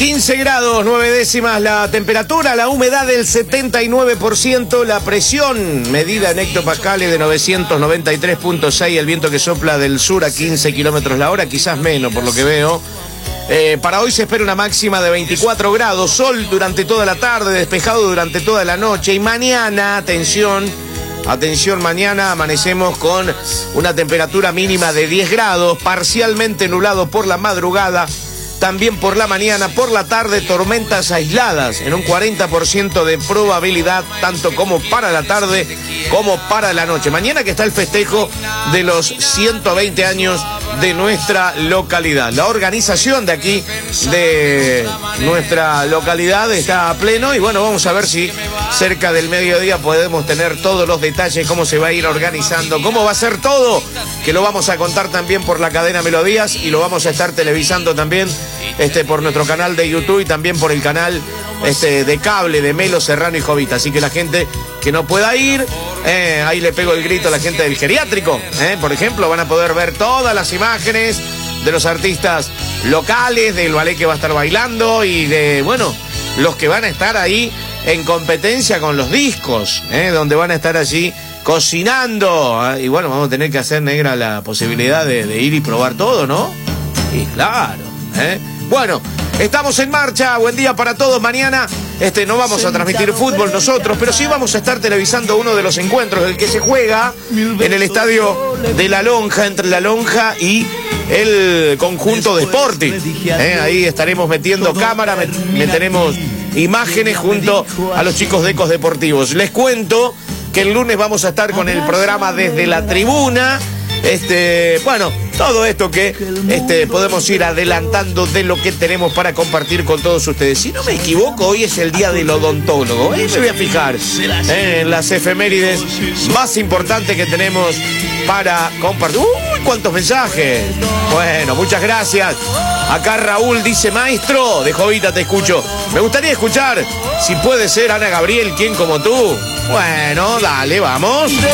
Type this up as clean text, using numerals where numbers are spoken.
15 grados, 9 décimas la temperatura, la humedad del 79%, la presión medida en hectopascales de 993.6, el viento que sopla del sur a 15 kilómetros la hora, quizás menos por lo que veo. Para hoy se espera una máxima de 24 grados, sol durante toda la tarde, despejado durante toda la noche y mañana, atención, mañana amanecemos con una temperatura mínima de 10 grados, parcialmente nublado por la madrugada. También por la mañana, por la tarde, tormentas aisladas en un 40% de probabilidad, tanto como para la tarde como para la noche. Mañana que está el festejo de los 120 años de nuestra localidad. La organización de aquí, de nuestra localidad, está a pleno y bueno, vamos a ver si cerca del mediodía podemos tener todos los detalles, cómo se va a ir organizando, cómo va a ser todo, que lo vamos a contar también por la cadena Melodías y lo vamos a estar televisando también por nuestro canal de YouTube y también por el canal de cable de Melo, Serrano y Jovita. Así que la gente que no pueda ir, ahí le pego el grito a la gente del geriátrico, por ejemplo, van a poder ver todas las imágenes de los artistas locales, del ballet que va a estar bailando y de, bueno, los que van a estar ahí en competencia con los discos, donde van a estar allí cocinando. Y bueno, vamos a tener que hacer, negra, la posibilidad de ir y probar todo, ¿no? Y claro, Bueno, estamos en marcha, buen día para todos. Mañana no vamos a transmitir fútbol nosotros, pero sí vamos a estar televisando uno de los encuentros, el que se juega en el estadio de La Lonja, entre La Lonja y el conjunto de Sporting. Ahí estaremos metiendo cámara, meteremos imágenes junto a los chicos de Ecos Deportivos. Les cuento que el lunes vamos a estar con el programa Desde la Tribuna. Bueno, todo esto que podemos ir adelantando de lo que tenemos para compartir con todos ustedes. Si no me equivoco, hoy es el día del odontólogo. Me voy a fijar en las efemérides más importantes que tenemos para compartir. ¡Uy, cuántos mensajes! Bueno, muchas gracias. Acá Raúl dice: maestro, de Jovita te escucho. Me gustaría escuchar, si puede ser, Ana Gabriel, ¿quién como tú? Bueno, dale, vamos.